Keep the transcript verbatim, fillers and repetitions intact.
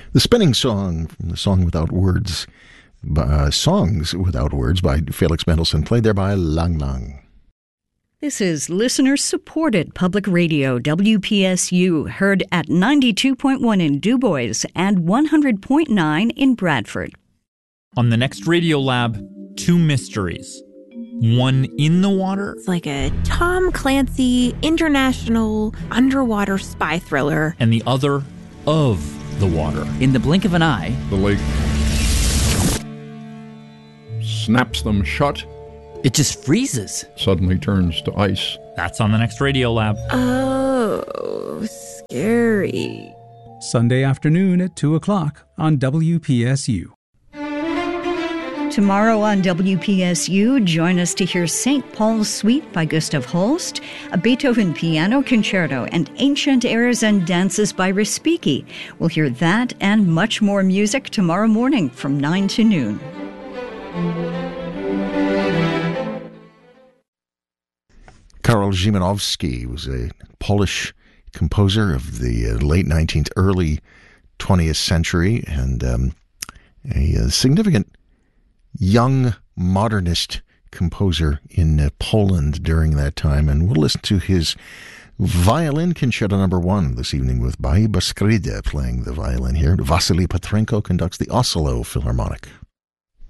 The Spinning Song from the Song Without Words, uh, Songs Without Words by Felix Mendelssohn, played there by Lang Lang. This is listener-supported public radio, W P S U, heard at ninety-two point one in DuBois and one hundred point nine in Bradford. On the next Radio Lab, two mysteries. One in the water. It's like a Tom Clancy international underwater spy thriller. And the other of the water. In the blink of an eye, the lake snaps them shut. It just freezes. Suddenly turns to ice. That's on the next Radio Lab. Oh, scary. Sunday afternoon at two o'clock on W P S U. Tomorrow on W P S U, join us to hear Saint Paul's Suite by Gustav Holst, a Beethoven piano concerto, and Ancient Airs and Dances by Respighi. We'll hear that and much more music tomorrow morning from nine to noon. Karol Szymanowski was a Polish composer of the uh, late nineteenth, early twentieth century, and um, a, a significant young modernist composer in uh, Poland during that time. And we'll listen to his violin concerto number one this evening with Baiba Skride playing the violin here. Vasily Petrenko conducts the Oslo Philharmonic.